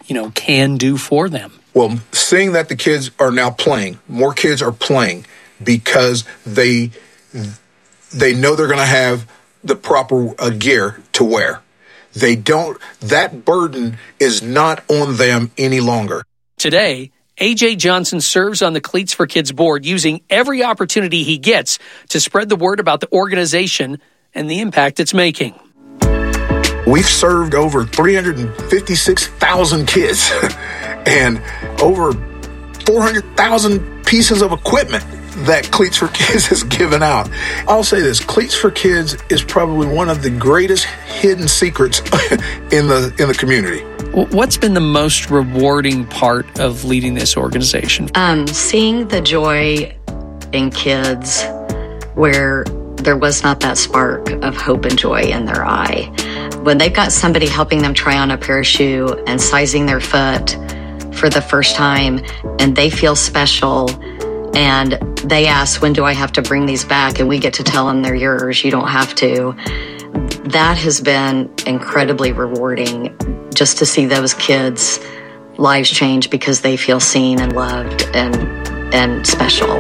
can do for them? Well, seeing that the kids are now playing, more kids are playing because they know they're going to have the proper gear to wear. That burden is not on them any longer. Today, A.J. Johnson serves on the Cleats for Kids board, using every opportunity he gets to spread the word about the organization and the impact it's making. We've served over 356,000 kids and over 400,000 pieces of equipment that Cleats for Kids has given out. I'll say this, Cleats for Kids is probably one of the greatest hidden secrets in the community. What's been the most rewarding part of leading this organization? Seeing the joy in kids where there was not that spark of hope and joy in their eye. When they've got somebody helping them try on a pair of shoes and sizing their foot for the first time, and they feel special, and they ask, when do I have to bring these back? And we get to tell them they're yours, you don't have to. That has been incredibly rewarding, just to see those kids' lives change because they feel seen and loved and special.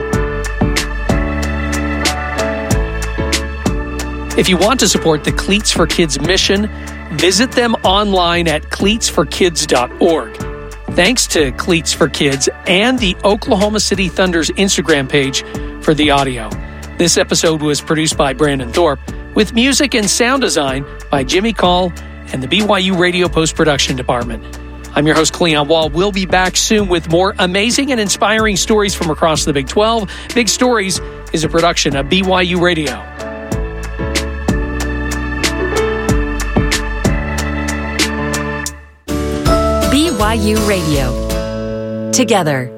If you want to support the Cleats for Kids mission, visit them online at cleatsforkids.org. Thanks to Cleats for Kids and the Oklahoma City Thunder's Instagram page for the audio. This episode was produced by Brandon Thorpe, with music and sound design by Jimmy Call and the BYU Radio Post-Production Department. I'm your host, Cleon Wall. We'll be back soon with more amazing and inspiring stories from across the Big 12. Big Stories is a production of BYU Radio. BYU Radio. Together.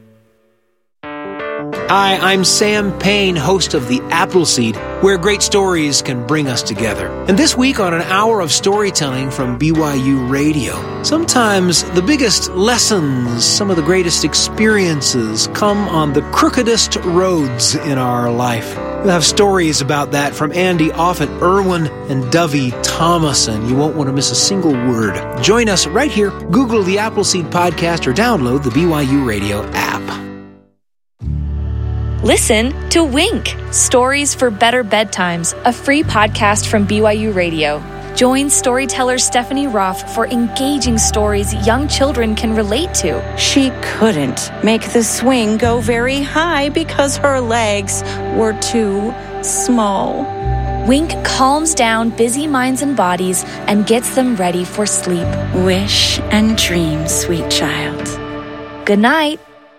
Hi, I'm Sam Payne, host of The Appleseed, where great stories can bring us together. And this week on an hour of storytelling from BYU Radio, sometimes the biggest lessons, some of the greatest experiences come on the crookedest roads in our life. We'll have stories about that from Andy Offit Irwin and Dovey Thomason. You won't want to miss a single word. Join us right here. Google The Appleseed Podcast or download the BYU Radio app. Listen to Wink, Stories for Better Bedtimes, a free podcast from BYU Radio. Join storyteller Stephanie Roth for engaging stories young children can relate to. She couldn't make the swing go very high because her legs were too small. Wink calms down busy minds and bodies and gets them ready for sleep. Wish and dream, sweet child. Good night.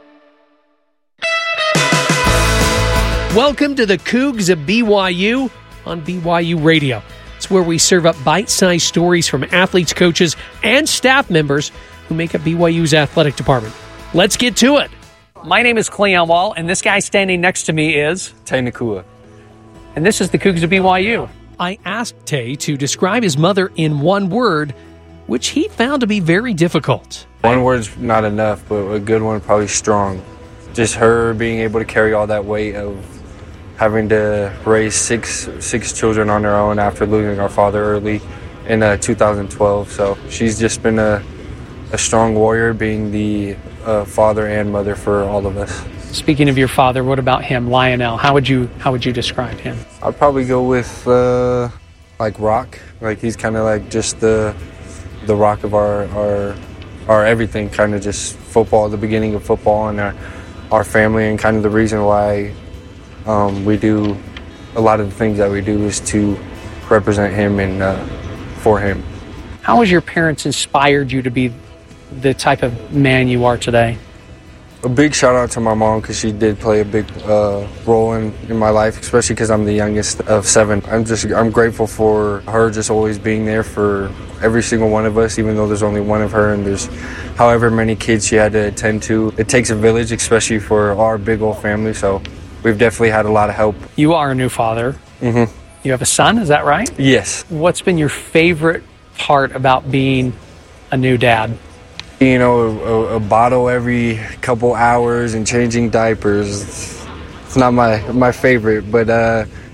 Welcome to the Cougs of BYU on BYU Radio. It's where we serve up bite-sized stories from athletes, coaches, and staff members who make up BYU's athletic department. Let's get to it. My name is Cleon Wall, and this guy standing next to me is Tay Nakua. And this is the Cougs of BYU. I asked Tay to describe his mother in one word, which he found to be very difficult. One word's not enough, but a good one, probably strong. Just her being able to carry all that weight of having to raise six children on her own after losing our father early in 2012. So she's just been a strong warrior, being the father and mother for all of us. Speaking of your father, what about him, Lionel? How would you describe him? I'd probably go with like rock. Like he's kind of like just the rock of our everything, kind of just football, the beginning of football, and our family, and kind of the reason why we do a lot of the things that we do is to represent him and for him. How has your parents inspired you to be the type of man you are today? A big shout out to my mom, because she did play a big role in my life, especially because I'm the youngest of 7. I'm grateful for her just always being there for every single one of us, even though there's only one of her and there's however many kids she had to attend to. It takes a village, especially for our big old family, so we've definitely had a lot of help. You are a new father. Mm-hmm. You have a son, is that right? Yes. What's been your favorite part about being a new dad? You know, a bottle every couple hours and changing diapers. It's not my favorite, but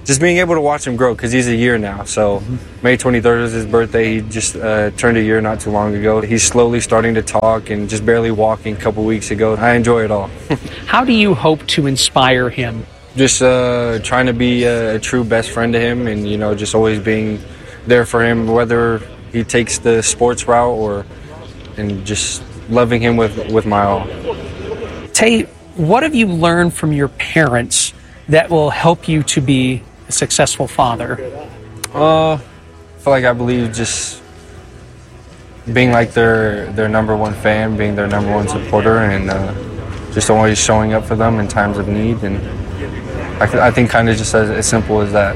just being able to watch him grow, because he's a year now. So May 23rd is his birthday. He just turned a year not too long ago. He's slowly starting to talk and just barely walking a couple weeks ago. I enjoy it all. How do you hope to inspire him? Just trying to be a true best friend to him, and, you know, just always being there for him, whether he takes the sports route and just loving him with my all. Tay, what have you learned from your parents that will help you to be a successful father? I feel like I believe just being like their number one fan, being their number one supporter, and just always showing up for them in times of need. And I think kind of just as simple as that.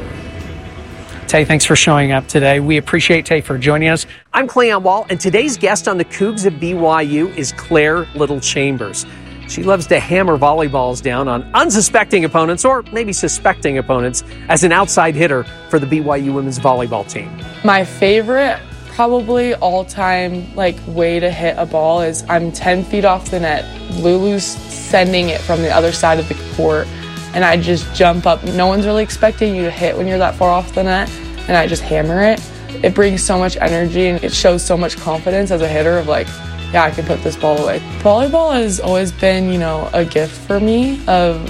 Tay, thanks for showing up today. We appreciate Tay for joining us. I'm Cleon Wall, and today's guest on the Cougs of BYU is Claire Little Chambers. She loves to hammer volleyballs down on unsuspecting opponents, or maybe suspecting opponents, as an outside hitter for the BYU women's volleyball team. My favorite, probably all-time way to hit a ball is I'm 10 feet off the net. Lulu's sending it from the other side of the court, and I just jump up. No one's really expecting you to hit when you're that far off the net, and I just hammer it. It brings so much energy, and it shows so much confidence as a hitter of yeah, I can put this ball away. Volleyball has always been, a gift for me of,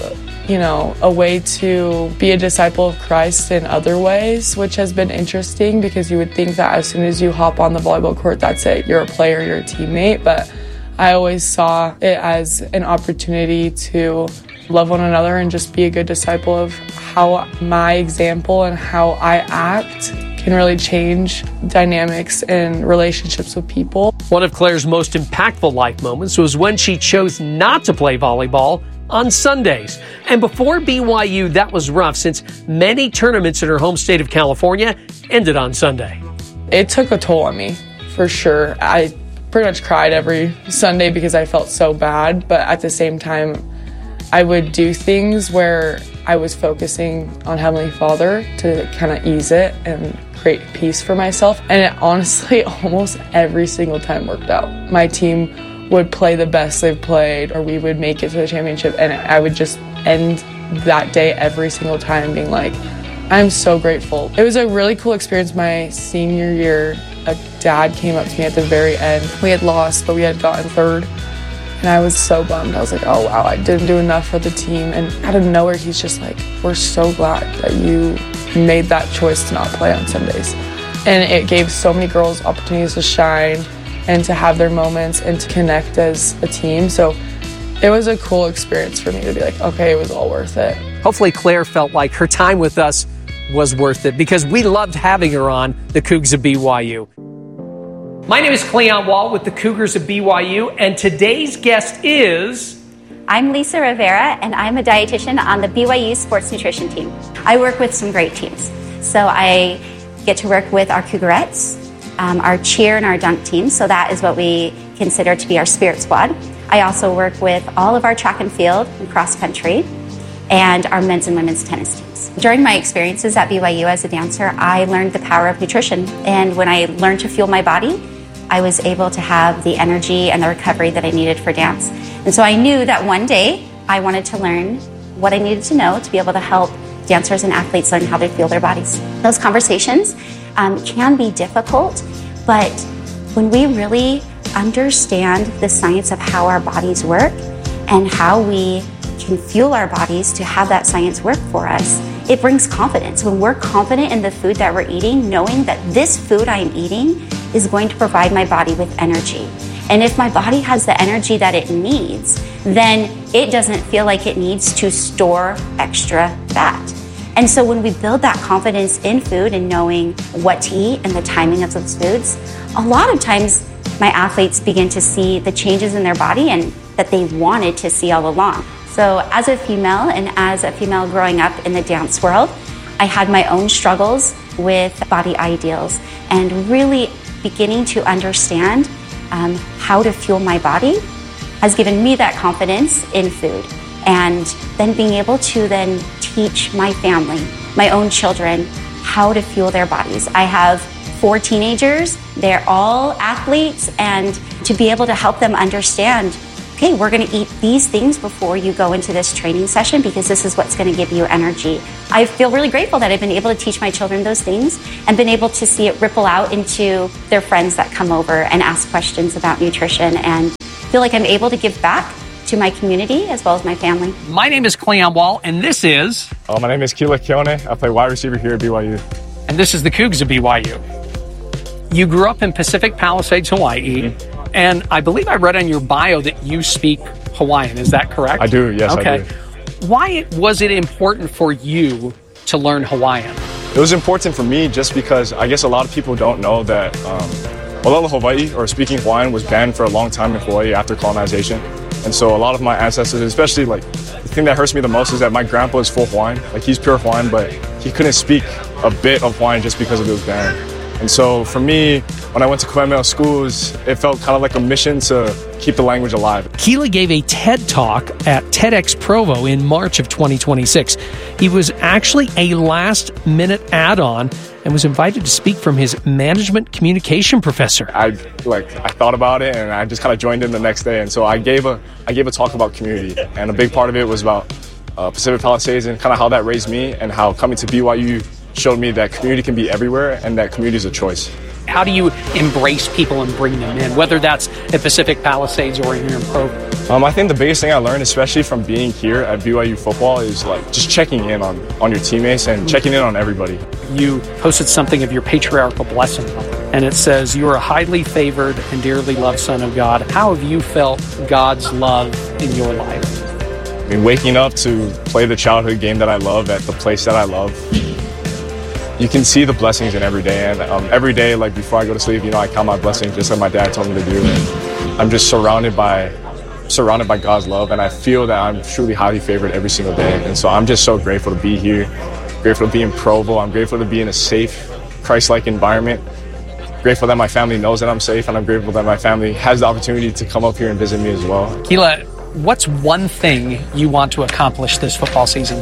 a way to be a disciple of Christ in other ways, which has been interesting because you would think that as soon as you hop on the volleyball court, that's it. You're a player, you're a teammate. But I always saw it as an opportunity to love one another and just be a good disciple of how my example and how I act can really change dynamics and relationships with people. One of Claire's most impactful life moments was when she chose not to play volleyball on Sundays. And before BYU, that was rough, since many tournaments in her home state of California ended on Sunday. It took a toll on me, for sure. I pretty much cried every Sunday because I felt so bad, but at the same time, I would do things where I was focusing on Heavenly Father to kind of ease it and create peace for myself. And it honestly almost every single time worked out. My team would play the best they've played, or we would make it to the championship, and I would just end that day every single time being like, I'm so grateful. It was a really cool experience my senior year. A dad came up to me at the very end. We had lost, but we had gotten third. And I was so bummed. I was like, oh, wow, I didn't do enough for the team. And out of nowhere, he's just like, we're so glad that you made that choice to not play on Sundays. And it gave so many girls opportunities to shine and to have their moments and to connect as a team. So it was a cool experience for me to be like, okay, it was all worth it. Hopefully Claire felt like her time with us was worth it, because we loved having her on the Cougs of BYU. My name is Cleon Wall with the Cougars of BYU, and today's guest is... I'm Lisa Rivera, and I'm a dietitian on the BYU sports nutrition team. I work with some great teams. So I get to work with our Cougarettes, our cheer and our dunk teams, so that is what we consider to be our spirit squad. I also work with all of our track and field and cross country, and our men's and women's tennis teams. During my experiences at BYU as a dancer, I learned the power of nutrition, and when I learned to fuel my body, I was able to have the energy and the recovery that I needed for dance. And so I knew that one day I wanted to learn what I needed to know to be able to help dancers and athletes learn how to fuel their bodies. Those conversations can be difficult, but when we really understand the science of how our bodies work and how we can fuel our bodies to have that science work for us, it brings confidence. When we're confident in the food that we're eating, knowing that this food I'm eating is going to provide my body with energy. And if my body has the energy that it needs, then it doesn't feel like it needs to store extra fat. And so when we build that confidence in food and knowing what to eat and the timing of those foods, a lot of times my athletes begin to see the changes in their body and that they wanted to see all along. So as a female, and as a female growing up in the dance world, I had my own struggles with body ideals, and really beginning to understand how to fuel my body has given me that confidence in food. And then being able to then teach my family, my own children, how to fuel their bodies. I have 4 teenagers, they're all athletes, and to be able to help them understand okay, we're going to eat these things before you go into this training session because this is what's going to give you energy. I feel really grateful that I've been able to teach my children those things and been able to see it ripple out into their friends that come over and ask questions about nutrition, and feel like I'm able to give back to my community as well as my family. My name is Cleon Wall, and this is... my name is Keila Keone. I play wide receiver here at BYU. And this is the Cougs of BYU. You grew up in Pacific Palisades, Hawaii, and I believe I read on your bio that you speak Hawaiian. Is that correct? I do, yes, okay. I do. Why was it important for you to learn Hawaiian? It was important for me just because I guess a lot of people don't know that Olelo Hawaii, or speaking Hawaiian, was banned for a long time in Hawaii after colonization. And so a lot of my ancestors, especially the thing that hurts me the most is that my grandpa is full Hawaiian. He's pure Hawaiian, but he couldn't speak a bit of Hawaiian just because it was banned. And so for me, when I went to Kamehameha schools, it felt kind of like a mission to keep the language alive. Keila gave a TED Talk at TEDx Provo in March of 2026. He was actually a last-minute add-on and was invited to speak from his management communication professor. I thought about it, and I just kind of joined in the next day. And so I gave a talk about community, and a big part of it was about Pacific Palisades and kind of how that raised me, and how coming to BYU showed me that community can be everywhere and that community is a choice. How do you embrace people and bring them in, whether that's at Pacific Palisades or here in Provo? I think the biggest thing I learned, especially from being here at BYU football, is just checking in on your teammates and checking in on everybody. You posted something of your patriarchal blessing, and it says, "You are a highly favored and dearly loved son of God." How have you felt God's love in your life? Waking up to play the childhood game that I love at the place that I love, you can see the blessings in every day. And every day, before I go to sleep, I count my blessings just like my dad told me to do. And I'm just surrounded by God's love, and I feel that I'm truly highly favored every single day. And so I'm just so grateful to be here, grateful to be in Provo. I'm grateful to be in a safe, Christ-like environment. Grateful that my family knows that I'm safe, and I'm grateful that my family has the opportunity to come up here and visit me as well. Keila, what's one thing you want to accomplish this football season?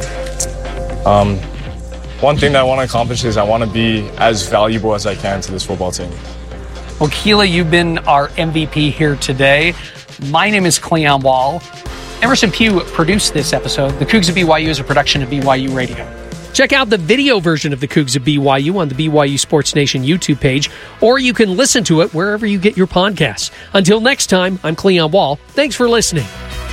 One thing that I want to accomplish is I want to be as valuable as I can to this football team. Well, Keila, you've been our MVP here today. My name is Cleon Wall. Emerson Pugh produced this episode. The Cougs of BYU is a production of BYU Radio. Check out the video version of the Cougs of BYU on the BYU Sports Nation YouTube page, or you can listen to it wherever you get your podcasts. Until next time, I'm Cleon Wall. Thanks for listening.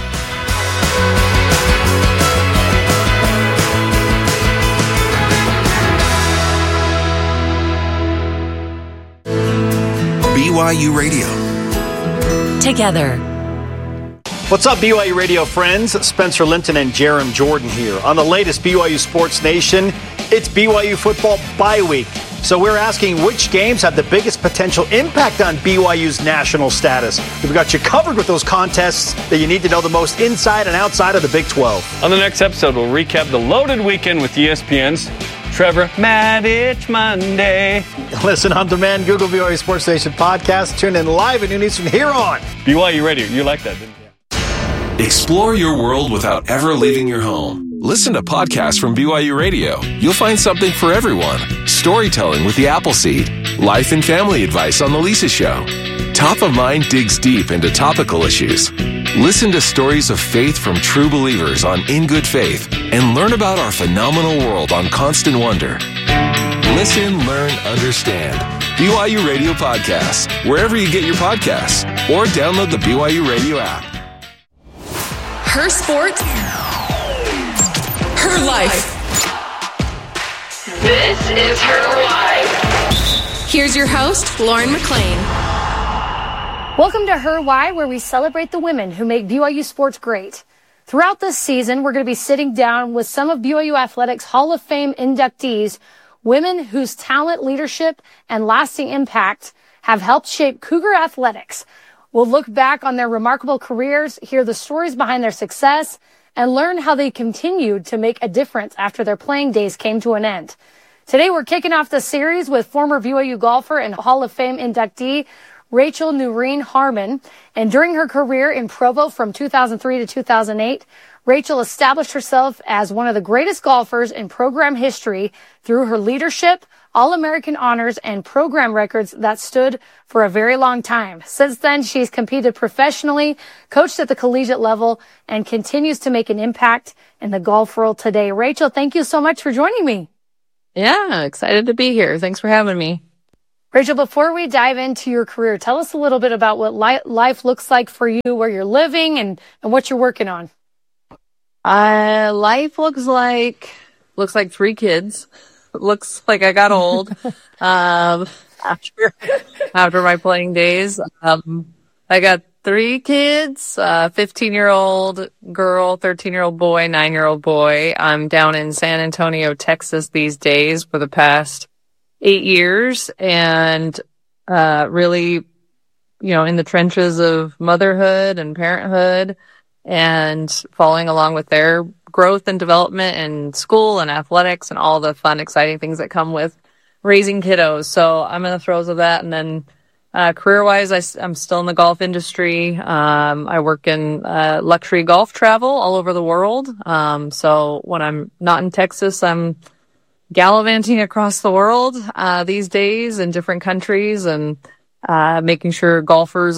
BYU Radio. Together. What's up, BYU Radio friends? Spencer Linton and Jerem Jordan here. On the latest BYU Sports Nation, it's BYU football bye week. So we're asking which games have the biggest potential impact on BYU's national status. We've got you covered with those contests that you need to know the most inside and outside of the Big 12. On the next episode, we'll recap the loaded weekend with ESPN's Trevor Mad It's Monday. Listen on demand, Google BYU Sports Nation podcast. Tune in live at noon Eastern here on BYU Radio. You like that, didn't you? Explore your world without ever leaving your home. Listen to podcasts from BYU Radio. You'll find something for everyone. Storytelling with the Appleseed. Life and family advice on The Lisa Show. Top of Mind digs deep into topical issues. Listen to stories of faith from true believers on In Good Faith, and learn about our phenomenal world on Constant Wonder. Listen, learn, understand. BYU Radio Podcasts, wherever you get your podcasts, or download the BYU Radio app. Her sport, her life. This is Her Life. Here's your host, Lauren McLean. Welcome to Her Why, where we celebrate the women who make BYU sports great. Throughout this season, we're going to be sitting down with some of BYU Athletics Hall of Fame inductees, women whose talent, leadership, and lasting impact have helped shape Cougar athletics. We'll look back on their remarkable careers, hear the stories behind their success, and learn how they continued to make a difference after their playing days came to an end. Today, we're kicking off the series with former BYU golfer and Hall of Fame inductee Rachel Noreen Harmon. And during her career in Provo from 2003 to 2008, Rachel established herself as one of the greatest golfers in program history through her leadership, All-American honors, and program records that stood for a very long time. Since then, she's competed professionally, coached at the collegiate level, and continues to make an impact in the golf world today. Rachel, thank you so much for joining me. Yeah, excited to be here. Thanks for having me. Rachel, before we dive into your career, tell us a little bit about what life looks like for you, where you're living, and what you're working on. Life looks like 3 kids. Looks like I got old after my playing days. I got 3 kids, 15-year-old girl, 13-year-old boy, 9-year-old boy. I'm down in San Antonio, Texas these days for the past 8 years, and really, in the trenches of motherhood and parenthood and following along with their growth and development in school and athletics and all the fun, exciting things that come with raising kiddos. So I'm in the throes of that. And then career-wise, I'm still in the golf industry. I work in luxury golf travel all over the world. So when I'm not in Texas, I'm gallivanting across the world these days in different countries and making sure golfers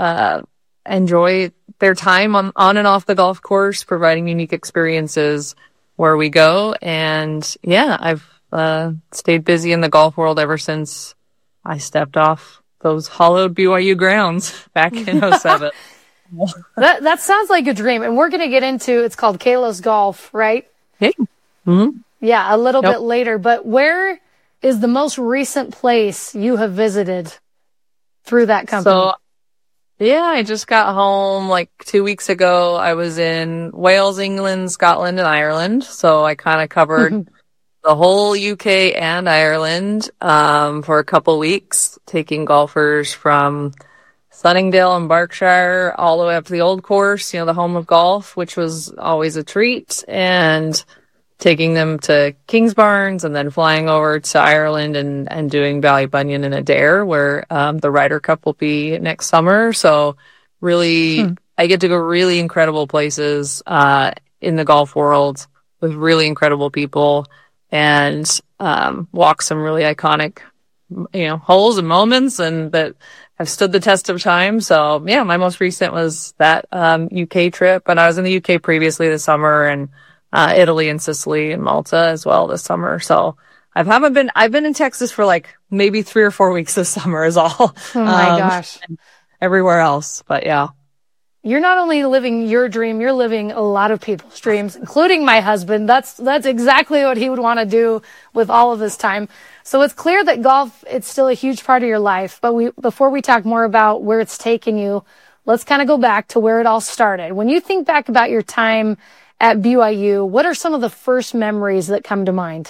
enjoy their time on and off the golf course, providing unique experiences where we go. And yeah, I've stayed busy in the golf world ever since I stepped off those hollowed BYU grounds back in 2007. That sounds like a dream. And we're going to get into, it's called Kalos Golf, right? Hey. Mm-hmm. Yeah, a little bit later. But where is the most recent place you have visited through that company? So, yeah, I just got home like 2 weeks ago. I was in Wales, England, Scotland, and Ireland. So I kind of covered the whole UK and Ireland for a couple weeks, taking golfers from Sunningdale and Berkshire all the way up to the Old Course, the home of golf, which was always a treat, and taking them to Kingsbarns and then flying over to Ireland and doing Ballybunion and Adair, where the Ryder Cup will be next summer. So really, I get to go really incredible places in the golf world with really incredible people and walk some really iconic, holes and moments and that have stood the test of time. So yeah, my most recent was that UK trip, and I was in the UK previously this summer, and Italy and Sicily and Malta as well this summer. So I've been in Texas for like maybe 3 or 4 weeks this summer is all. Oh my gosh. Everywhere else. But yeah. You're not only living your dream, you're living a lot of people's dreams, including my husband. That's exactly what he would want to do with all of his time. So it's clear that golf, it's still a huge part of your life. But before we talk more about where it's taken you, let's kind of go back to where it all started. When you think back about your time at BYU, what are some of the first memories that come to mind?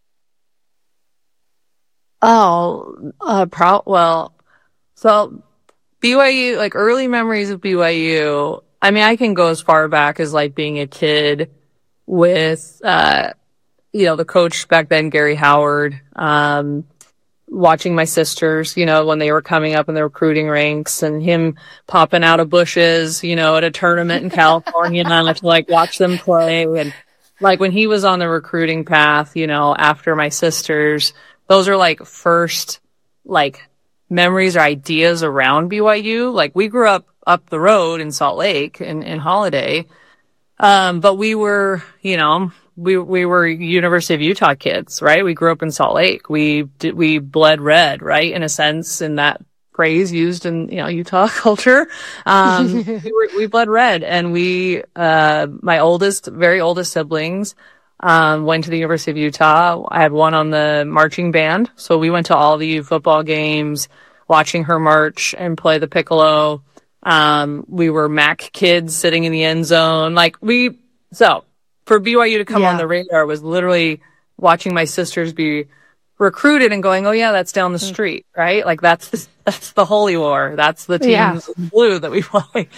So BYU, like early memories of BYU, I mean, I can go as far back as like being a kid with, the coach back then, Gary Howard, watching my sisters, when they were coming up in the recruiting ranks and him popping out of bushes, at a tournament in California and I like to like watch them play. And like when he was on the recruiting path, after my sisters, those are like first like memories or ideas around BYU. Like we grew up the road in Salt Lake in Holiday. But we were, we were University of Utah kids, right? We grew up in Salt Lake. We bled red, right? In a sense, in that phrase used in, Utah culture. We bled red, and my very oldest siblings, went to the University of Utah. I had one on the marching band. So we went to all the U football games, watching her march and play the piccolo. We were MAC kids sitting in the end zone. For BYU to come on the radar was literally watching my sisters be recruited and going, oh yeah, that's down the street, right? Like that's the Holy War. That's the team in blue that we play.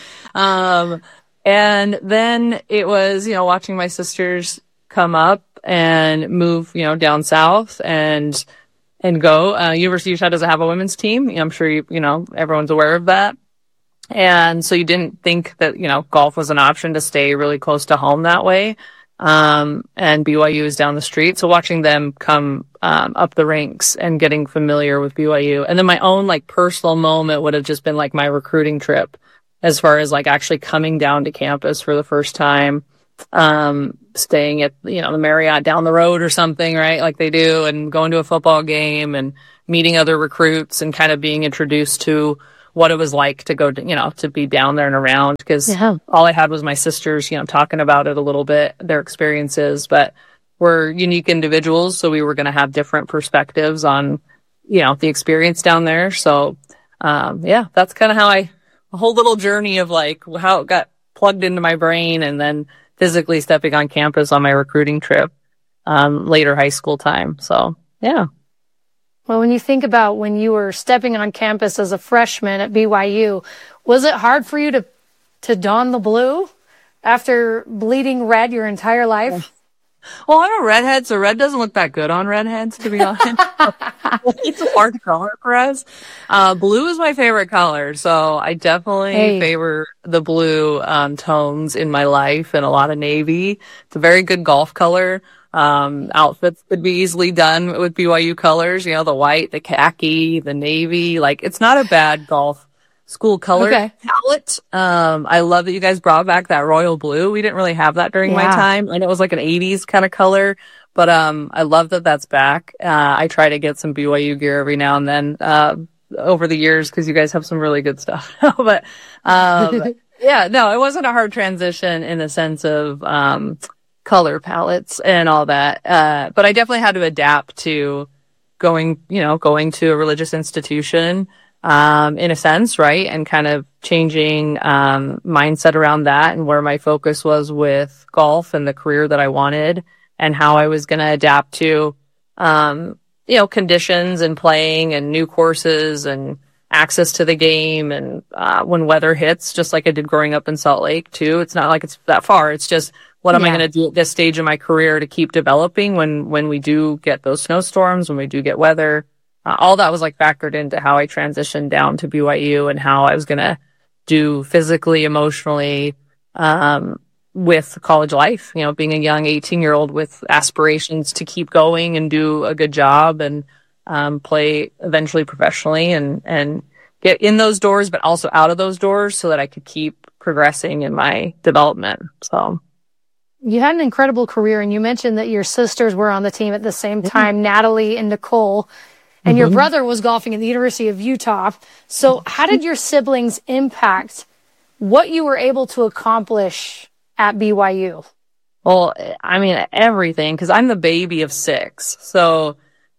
And then it was, watching my sisters come up and move, down south and and go. University of Utah doesn't have a women's team. I'm sure everyone's aware of that. And so you didn't think that, golf was an option to stay really close to home that way. And BYU is down the street. So watching them come up the ranks and getting familiar with BYU. And then my own personal moment would have just been my recruiting trip, as far as actually coming down to campus for the first time, staying at, the Marriott down the road or something, right? Like they do, and going to a football game and meeting other recruits and kind of being introduced to what it was like to go to, to be down there and around, because all I had was my sisters, talking about it a little bit, their experiences, but we're unique individuals. So we were going to have different perspectives on, the experience down there. So, that's kind of how a whole little journey of how it got plugged into my brain, and then physically stepping on campus on my recruiting trip, later high school time. So, yeah. Well, when you think about when you were stepping on campus as a freshman at BYU, was it hard for you to don the blue after bleeding red your entire life? Well, I'm a redhead, so red doesn't look that good on redheads, to be honest. It's a hard color for us. Blue is my favorite color, so I definitely favor the blue tones in my life, and a lot of navy. It's a very good golf color. Outfits could be easily done with BYU colors, the white, the khaki, the navy. It's not a bad golf school color palette. I love that you guys brought back that royal blue. We didn't really have that during my time, and it was an 80s kind of color, but I love that that's back. I try to get some BYU gear every now and then over the years, because you guys have some really good stuff. But yeah, no, it wasn't a hard transition in the sense of color palettes and all that. But I definitely had to adapt to going to a religious institution, in a sense, right? And kind of changing, mindset around that, and where my focus was with golf and the career that I wanted, and how I was going to adapt to, conditions and playing and new courses and access to the game. And, when weather hits, just like I did growing up in Salt Lake too, it's not like it's that far. It's just, what am I going to do at this stage of my career to keep developing when we do get those snowstorms, when we do get weather? All that was factored into how I transitioned down to BYU, and how I was going to do physically, emotionally, with college life, being a young 18-year-old with aspirations to keep going and do a good job, and play eventually professionally, and get in those doors, but also out of those doors, so that I could keep progressing in my development. So you had an incredible career, and you mentioned that your sisters were on the team at the same time, Natalie and Nicole, and your brother was golfing at the University of Utah. So how did your siblings impact what you were able to accomplish at BYU? Well, I mean, everything, because I'm the baby of 6. So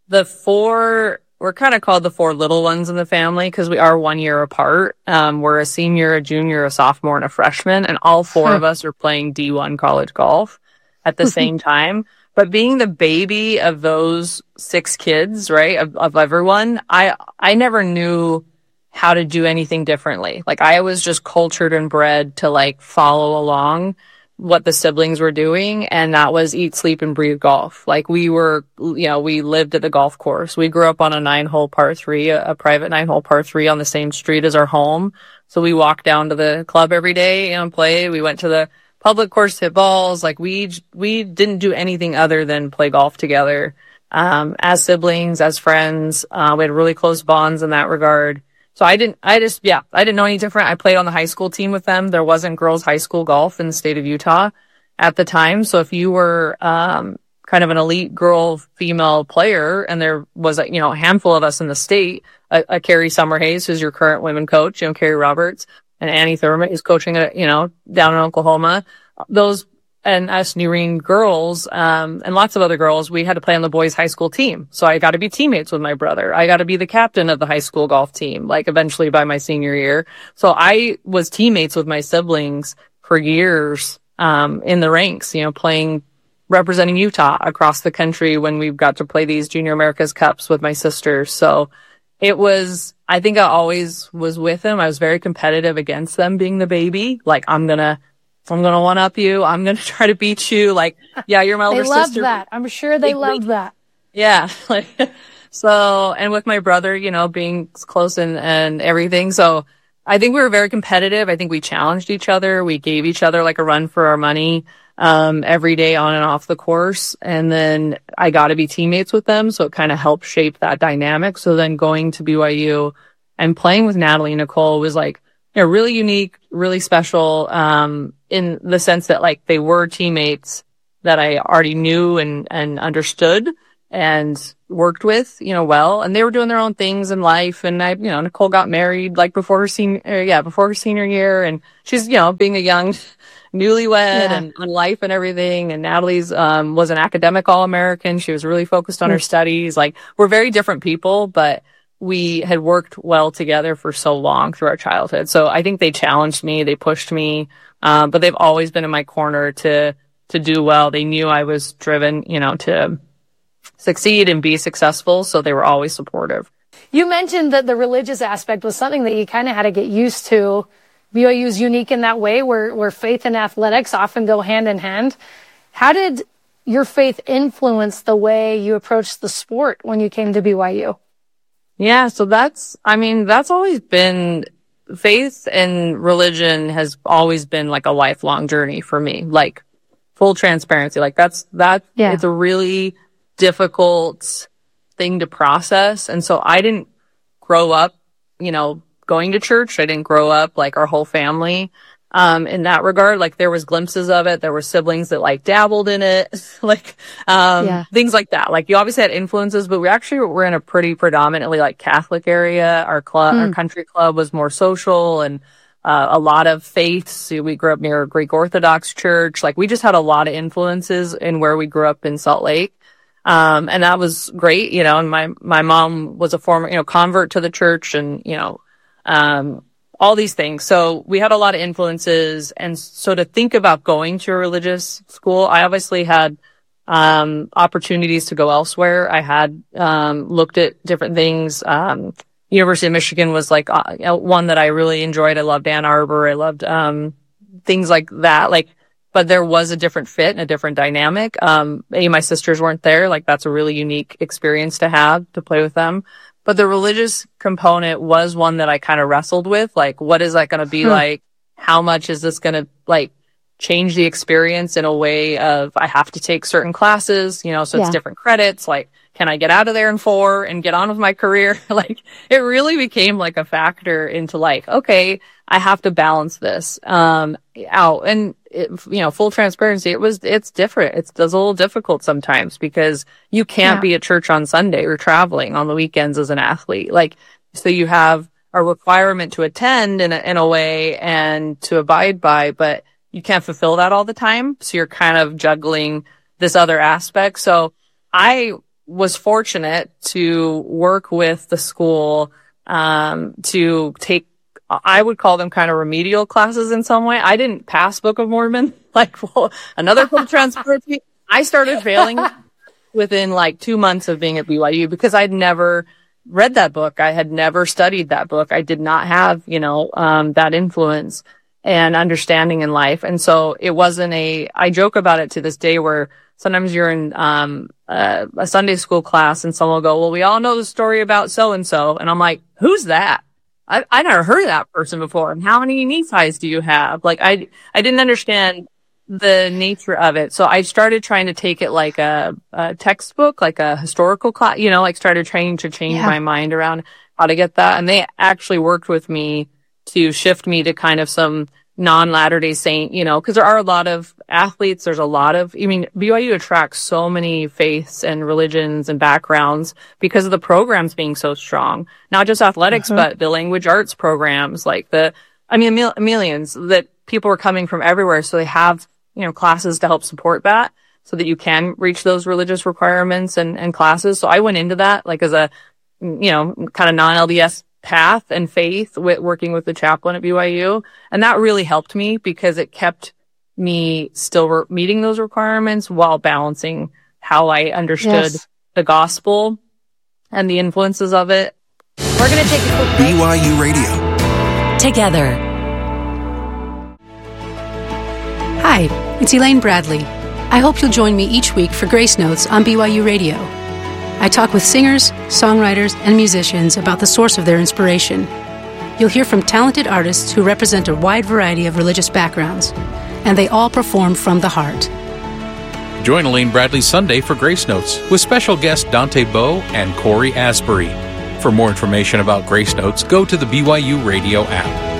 we're kind of called the 4 little ones in the family, because we are 1 year apart. We're a senior, a junior, a sophomore, and a freshman, and all 4 of us are playing D1 college golf at the same time. But being the baby of those 6 kids, right, of everyone, I never knew how to do anything differently. I was just cultured and bred to follow along what the siblings were doing, and that was eat, sleep, and breathe golf. We were, we lived at the golf course. We grew up on a 9-hole par 3, a private 9-hole par 3 on the same street as our home. So we walked down to the club every day and play. We went to the public course, hit balls. We didn't do anything other than play golf together, as siblings, as friends. We had really close bonds in that regard. So I didn't know any different. I played on the high school team with them. There wasn't girls high school golf in the state of Utah at the time. So if you were, kind of an elite girl female player, and there was a handful of us in the state, a Carrie Summerhays, who's your current women coach, Carrie Roberts, and Annie Thurman is coaching down in Oklahoma. Those, and us Nerine girls, and lots of other girls, we had to play on the boys' high school team. So I got to be teammates with my brother. I got to be the captain of the high school golf team, eventually by my senior year. So I was teammates with my siblings for years, in the ranks, playing, representing Utah across the country when we got to play these Junior America's Cups with my sisters. So it was, I think I always was with them. I was very competitive against them being the baby. I'm going to one up you. I'm going to try to beat you. You're my older sister. They loved that. I'm sure they loved that. Yeah. So, and with my brother, you know, being close and everything. So I think we were very competitive. I think we challenged each other. We gave each other like a run for our money, every day on and off the course. And then I got to be teammates with them. So it kind of helped shape that dynamic. So then going to BYU and playing with Natalie and Nicole was like, you know, really unique, really special, in the sense that like they were teammates that I already knew and understood and worked with, you know, well, and they were doing their own things in life. And I, you know, Nicole got married like before her senior year. And she's, you know, being a young newlywed and on life and everything. And Natalie's, was an academic All-American. She was really focused on her studies. Like, we're very different people, but we had worked well together for so long through our childhood. So I think they challenged me, they pushed me, but they've always been in my corner to do well. They knew I was driven, you know, to succeed and be successful. So they were always supportive. You mentioned that the religious aspect was something that you kind of had to get used to. BYU is unique in that way where faith and athletics often go hand in hand. How did your faith influence the way you approached the sport when you came to BYU? Yeah, so that's always been, faith and religion has always been like a lifelong journey for me, like full transparency. Like it's a really difficult thing to process. And so I didn't grow up, you know, going to church. I didn't grow up like our whole family. In that regard, like there was glimpses of it. There were siblings that like dabbled in it, like, things like that. Like you obviously had influences, but we actually were in a pretty predominantly like Catholic area. Our club, our country club was more social and, a lot of faiths. So we grew up near a Greek Orthodox church. Like we just had a lot of influences in where we grew up in Salt Lake. And that was great, you know, and my mom was a former, you know, convert to the church and, you know, all these things. So we had a lot of influences. And so to think about going to a religious school, I obviously had, opportunities to go elsewhere. I had, looked at different things. University of Michigan was like, one that I really enjoyed. I loved Ann Arbor. I loved, things like that. Like, but there was a different fit and a different dynamic. My sisters weren't there. Like that's a really unique experience to have, to play with them. But the religious component was one that I kind of wrestled with. Like, what is that going to be like? How much is this going to like change the experience in a way of I have to take certain classes, you know, so it's different credits. Like, can I get out of there in 4 and get on with my career? Like, it really became like a factor into like, okay, I have to balance this, out. And, you know, full transparency, it's different. It's a little difficult sometimes because you can't be at church on Sunday or traveling on the weekends as an athlete. Like, so you have a requirement to attend in a way and to abide by, but you can't fulfill that all the time. So you're kind of juggling this other aspect. So I was fortunate to work with the school, to take, I would call them kind of remedial classes in some way. I didn't pass Book of Mormon, like another full transparency. I started failing within like 2 months of being at BYU because I'd never read that book. I had never studied that book. I did not have, you know, that influence and understanding in life. And so it wasn't I joke about it to this day where sometimes you're in, a Sunday school class and someone will go, well, we all know the story about so-and-so. And I'm like, who's that? I never heard of that person before. And how many Nephi's do you have? Like, I didn't understand the nature of it. So I started trying to take it like a textbook, like a historical class, you know, like started trying to change my mind around how to get that. And they actually worked with me to shift me to kind of some non-Latter-day Saint, you know, because there are a lot of athletes. There's a lot of, I mean, BYU attracts so many faiths and religions and backgrounds because of the programs being so strong. Not just athletics, but the language arts programs, like millions that people are coming from everywhere. So they have, you know, classes to help support that so that you can reach those religious requirements and classes. So I went into that like as a, you know, kind of non-LDS path and faith with working with the chaplain at BYU. And that really helped me because it kept me still meeting those requirements while balancing how I understood the gospel and the influences of it. We're going to take a quick break. BYU Radio. Together. Hi, it's Elaine Bradley. I hope you'll join me each week for Grace Notes on BYU Radio. I talk with singers, songwriters, and musicians about the source of their inspiration. You'll hear from talented artists who represent a wide variety of religious backgrounds, and they all perform from the heart. Join Elaine Bradley Sunday for Grace Notes with special guests Dante Bowe and Corey Asbury. For more information about Grace Notes, go to the BYU Radio app.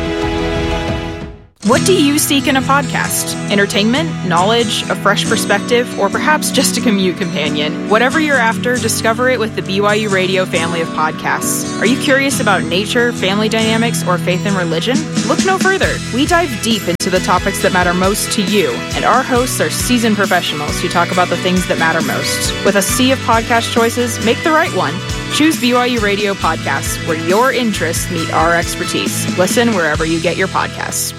What do you seek in a podcast? Entertainment, knowledge, a fresh perspective, or perhaps just a commute companion? Whatever you're after, discover it with the BYU Radio family of podcasts. Are you curious about nature, family dynamics, or faith and religion? Look no further. We dive deep into the topics that matter most to you, and our hosts are seasoned professionals who talk about the things that matter most. With a sea of podcast choices, make the right one. Choose BYU Radio Podcasts, where your interests meet our expertise. Listen wherever you get your podcasts.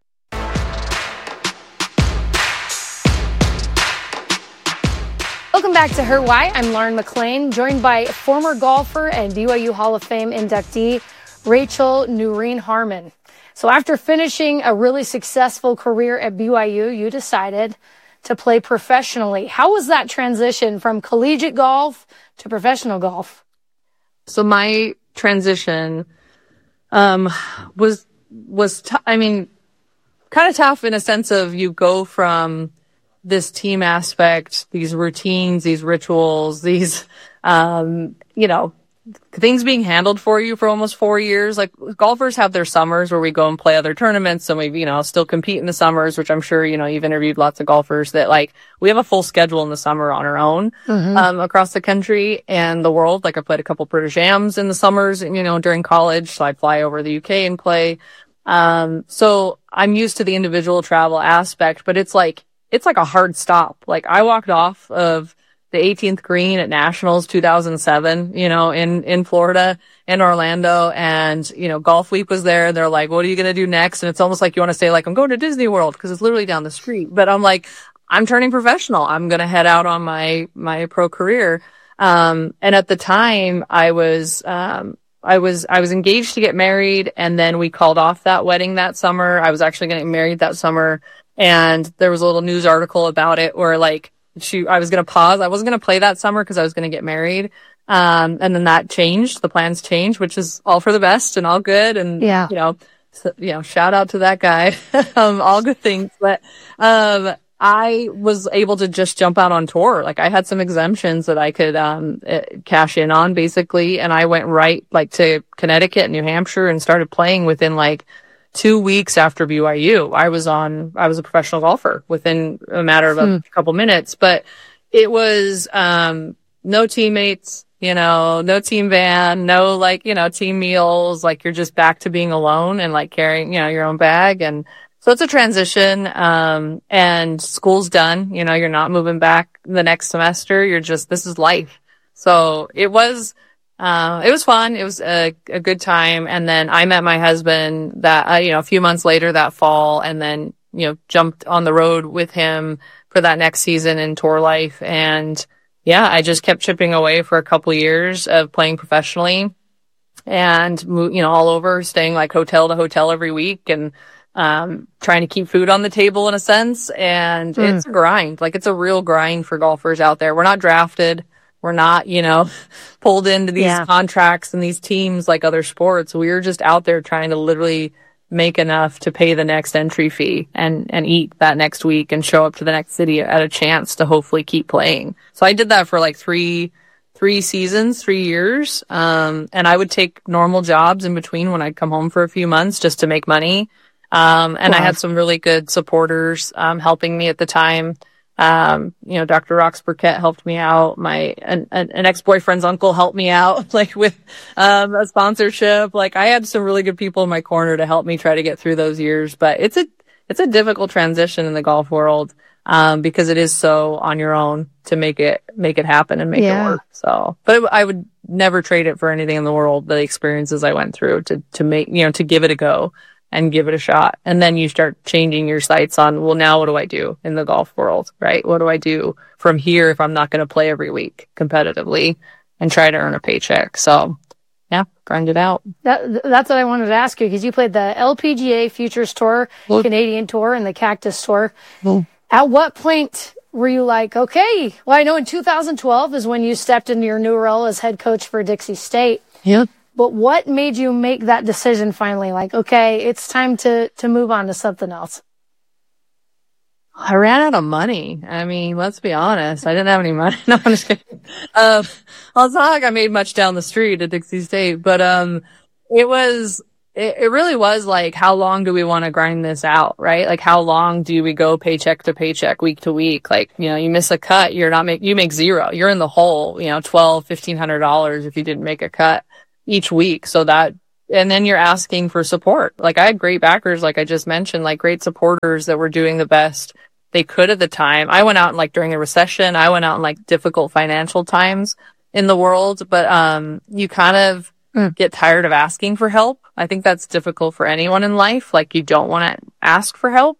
Welcome back to Her Why. I'm Lauren McLean, joined by former golfer and BYU Hall of Fame inductee Rachel Noreen Harmon. So after finishing a really successful career at BYU, you decided to play professionally. How was that transition from collegiate golf to professional golf? So my transition was kind of tough in a sense of you go from this team aspect, these routines, these rituals, these, things being handled for you for almost 4 years. Like golfers have their summers where we go and play other tournaments and we, still compete in the summers, which I'm sure, you've interviewed lots of golfers that we have a full schedule in the summer on our own, across the country and the world. Like I played a couple British Ams in the summers, during college. So I'd fly over the UK and play. So I'm used to the individual travel aspect, but it's like a hard stop. Like I walked off of the 18th green at Nationals 2007, in Florida, in Orlando, and, Golf Week was there. They're like, what are you going to do next? And it's almost like you want to say I'm going to Disney World because it's literally down the street. But I'm like, I'm turning professional. I'm going to head out on my pro career. And at the time I was engaged to get married, and then we called off that wedding that summer. I was actually getting married that summer. And there was a little news article about it where I was going to pause. I wasn't going to play that summer because I was going to get married. And then that changed. The plans changed, which is all for the best and all good. And, shout out to that guy. All good things. But, I was able to just jump out on tour. I had some exemptions that I could, cash in on basically. And I went right, to Connecticut and New Hampshire and started playing within 2 weeks after BYU. I was a professional golfer within a matter of a couple minutes, but it was, no teammates, no team van, no team meals. You're just back to being alone and carrying, your own bag. And so it's a transition. And school's done, you're not moving back the next semester. This is life. So it was fun. It was a good time. And then I met my husband a few months later that fall, and then, jumped on the road with him for that next season in tour life. And I just kept chipping away for a couple years of playing professionally and, all over, staying hotel to hotel every week and, trying to keep food on the table in a sense. And it's a grind. It's a real grind for golfers out there. We're not drafted. We're not, pulled into these contracts and these teams like other sports. We're just out there trying to literally make enough to pay the next entry fee and eat that next week and show up to the next city at a chance to hopefully keep playing. So I did that for 3 seasons, 3 years. And I would take normal jobs in between when I'd come home for a few months just to make money. And I had some really good supporters, helping me at the time. Dr. Rox Burkett helped me out. An ex-boyfriend's uncle helped me out, with, a sponsorship. I had some really good people in my corner to help me try to get through those years. But it's a difficult transition in the golf world, because it is so on your own to make it happen and make it work. So, but I would never trade it for anything in the world, the experiences I went through to make, to give it a go and give it a shot. And then you start changing your sights on, well, now what do I do in the golf world, right? What do I do from here if I'm not going to play every week competitively and try to earn a paycheck? So, grind it out. That's what I wanted to ask you, because you played the LPGA Futures Tour, Canadian Tour, and the Cactus Tour. At what point were you like, okay, well, I know in 2012 is when you stepped into your new role as head coach for Dixie State. Yep. But what made you make that decision finally? Like, okay, it's time to move on to something else. I ran out of money. I mean, let's be honest. I didn't have any money. No, I'm just kidding. Well, it's not like I made much down the street at Dixie State, but, it really was like, how long do we want to grind this out, right? Like, how long do we go paycheck to paycheck, week to week? Like, you know, you miss a cut, you make zero. You're in the hole, $1,200, $1,500 if you didn't make a cut each week. And then you're asking for support. Like, I had great backers, like I just mentioned, like great supporters that were doing the best they could at the time. I went out during the recession. I went out in difficult financial times in the world, but, you kind of get tired of asking for help. I think that's difficult for anyone in life. Like, you don't want to ask for help.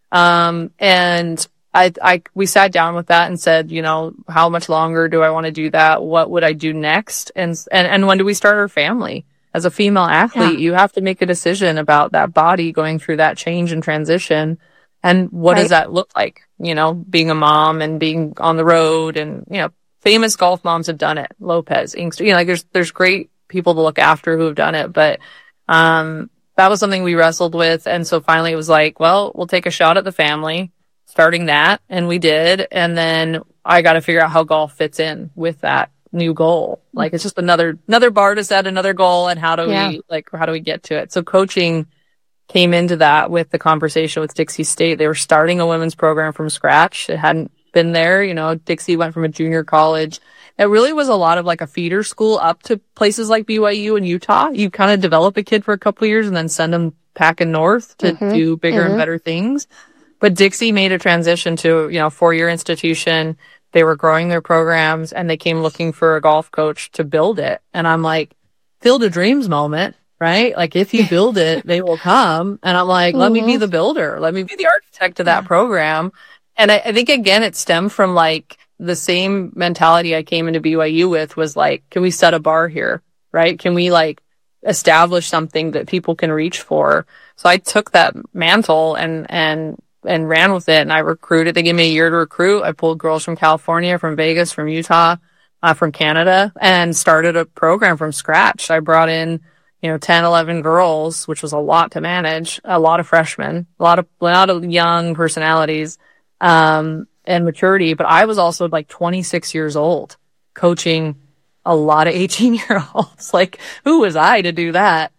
And we sat down with that and said, how much longer do I want to do that? What would I do next? And when do we start our family? As a female athlete, you have to make a decision about that body going through that change and transition. And what does that look like? Being a mom and being on the road, and, famous golf moms have done it. Lopez, Inkster, there's great people to look after who have done it. But, that was something we wrestled with. And so finally it was like, well, we'll take a shot at the family, starting that. And we did. And then I got to figure out how golf fits in with that new goal. Like, it's just another bar to set, another goal. And how do we get to it? So coaching came into that with the conversation with Dixie State. They were starting a women's program from scratch. It hadn't been there. Dixie went from a junior college. It really was a lot of a feeder school up to places like BYU and Utah. You kind of develop a kid for a couple of years and then send them packing north to do bigger and better things. But Dixie made a transition to, 4-year institution. They were growing their programs and they came looking for a golf coach to build it. And I'm like, Field of Dreams moment, right? Like, if you build it, they will come. And I'm like, let me be the builder. Let me be the architect of that program. And I think, again, it stemmed from the same mentality I came into BYU with was can we set a bar here, right? Can we establish something that people can reach for? So I took that mantle and ran with it, and I recruited. They gave me a year to recruit. I pulled girls from California, from Vegas, from Utah, from Canada, and started a program from scratch. I brought in, 10, 11 girls, which was a lot to manage, a lot of freshmen, a lot of young personalities, and maturity. But I was also 26 years old, coaching a lot of 18-year-olds. Who was I to do that?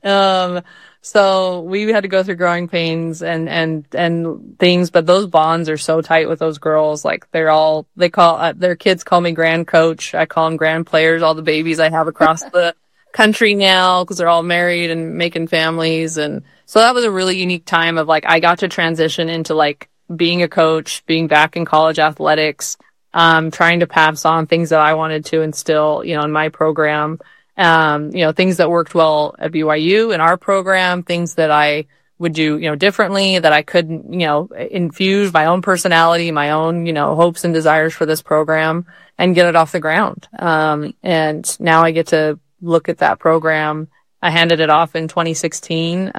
So we had to go through growing pains and things, but those bonds are so tight with those girls. Their kids call me grand coach. I call them grand players, all the babies I have across the country now, because they're all married and making families. And so that was a really unique time of I got to transition into being a coach, being back in college athletics, trying to pass on things that I wanted to instill, in my program. Things that worked well at BYU in our program, things that I would do, differently, that I could, infuse my own personality, my own, hopes and desires for this program and get it off the ground. And now I get to look at that program. I handed it off in 2016,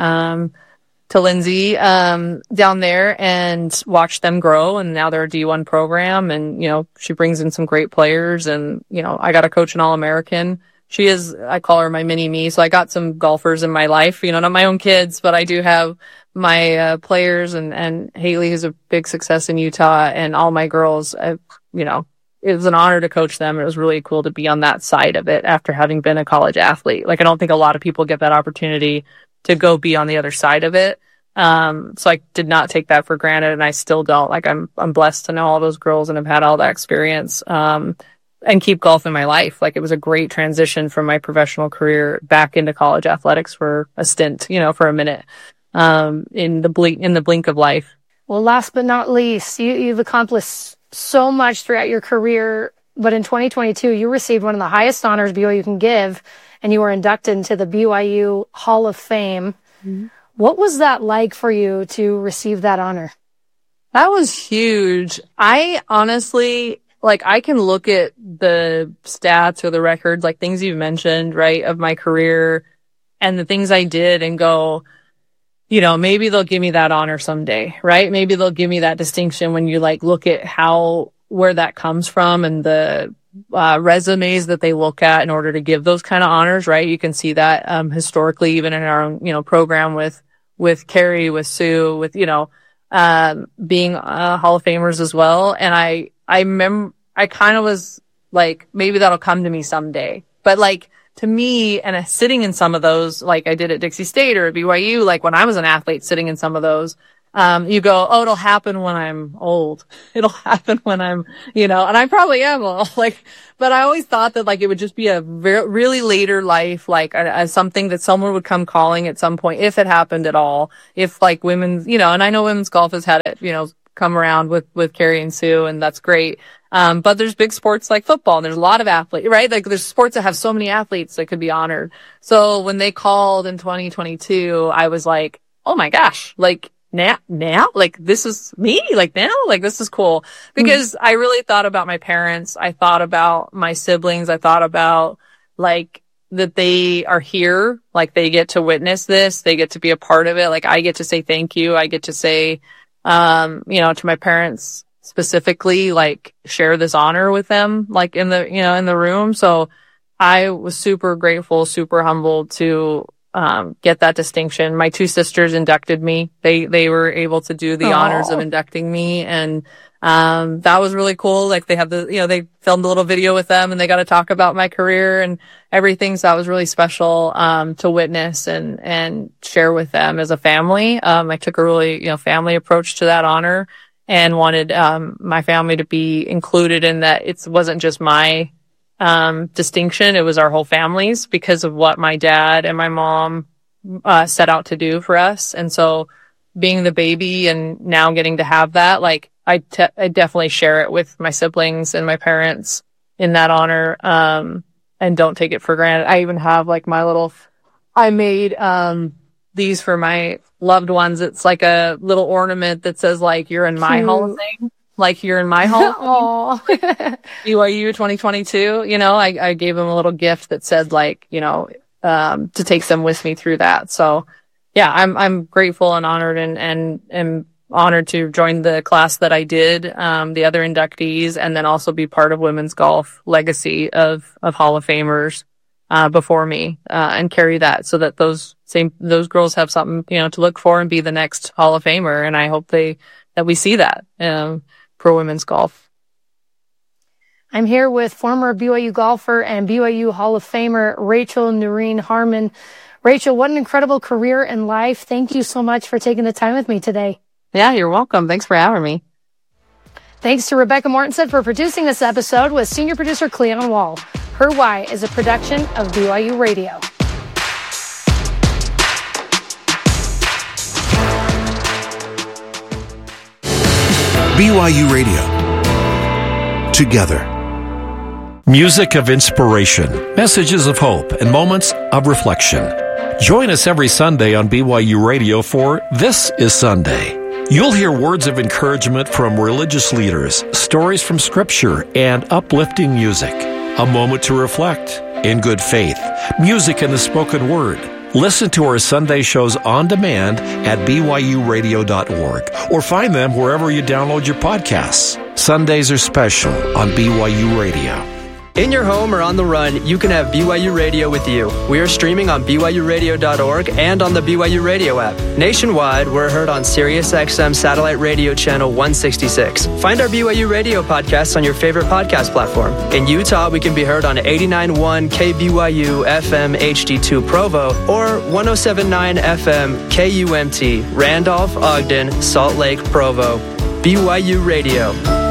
to Lindsay, down there, and watched them grow. And now they're a D1 program, and, she brings in some great players, and, I got to coach an All-American. She is, I call her my mini me. So I got some golfers in my life, not my own kids, but I do have my players, and Haley, who's a big success in Utah, and all my girls. It was an honor to coach them. It was really cool to be on that side of it after having been a college athlete. I don't think a lot of people get that opportunity to go be on the other side of it. So I did not take that for granted, and I still don't. I'm blessed to know all those girls and have had all that experience. And keep golf in my life. It was a great transition from my professional career back into college athletics for a stint, for a minute, in the blink of life. Well, last but not least, you've accomplished so much throughout your career, but in 2022, you received one of the highest honors BYU can give, and you were inducted into the BYU Hall of Fame. Mm-hmm. What was that like for you to receive that honor? That was huge. I honestly, I can look at the stats or the records, things you've mentioned, right, of my career and the things I did and go, maybe they'll give me that honor someday, right? Maybe they'll give me that distinction when you look at how where that comes from and the resumes that they look at in order to give those kind of honors, right? You can see that historically, even in our own, program with Carrie, with Sue, with, being Hall of Famers as well. And I kind of was like, maybe that'll come to me someday. But like, to me, and sitting in some of those, like I did at Dixie State or at BYU, like when I was an athlete sitting in some of those, you go, oh, it'll happen when I'm old. It'll happen when I'm, and I probably am old. But I always thought that it would just be a really later life, something that someone would come calling at some point, if it happened at all. If women's, and I know women's golf has had it, come around with Carrie and Sue, and that's great. But there's big sports like football, and there's a lot of athletes, right? There's sports that have so many athletes that could be honored. So when they called in 2022, I was like, oh my gosh, now, this is me, now, this is cool. Because I really thought about my parents. I thought about my siblings. I thought about, that they are here. They get to witness this. They get to be a part of it. I get to say thank you. I get to say, to my parents specifically, share this honor with them, in the room. So I was super grateful, super humbled to get that distinction. My two sisters inducted me. They were able to do the honors of inducting me, and that was really cool. They have they filmed a little video with them, and they got to talk about my career and everything. So that was really special to witness and share with them as a family. I took a really family approach to that honor and wanted my family to be included in that. It wasn't just my distinction. It was our whole families, because of what my dad and my mom set out to do for us. And so being the baby and now getting to have that, I definitely share it with my siblings and my parents in that honor, and don't take it for granted. I even have I made these for my loved ones. It's like a little ornament that says you're in my Hall of Fame. You're in my home. BYU 2022, I gave them a little gift that said to take them with me through that. So yeah, I'm grateful and honored and honored to join the class that I did, the other inductees, and then also be part of women's golf legacy of Hall of Famers, before me, and carry that so that those girls have something, to look for and be the next Hall of Famer. And I hope that we see that, for women's golf. I'm here with former BYU golfer and BYU Hall of Famer Rachel Noreen Harmon. Rachel, what an incredible career and life. Thank you so much for taking the time with me today. Yeah, you're welcome. Thanks for having me. Thanks to Rebecca Mortensen for producing this episode with senior producer Cleon Wall. Her Why is a production of BYU Radio. BYU Radio. Together. Music of inspiration, messages of hope, and moments of reflection. Join us every Sunday on BYU Radio for This is Sunday. You'll hear words of encouragement from religious leaders, stories from Scripture, and uplifting music. A moment to reflect in good faith, music in the spoken word. Listen to our Sunday shows on demand at BYURadio.org or find them wherever you download your podcasts. Sundays are special on BYU Radio. In your home or on the run, you can have BYU Radio with you. We are streaming on BYURadio.org and on the BYU Radio app. Nationwide, we're heard on SiriusXM Satellite Radio Channel 166. Find our BYU Radio podcast on your favorite podcast platform. In Utah, we can be heard on 89.1 KBYU FM HD2 Provo or 107.9 FM KUMT, Randolph, Ogden, Salt Lake, Provo. BYU Radio.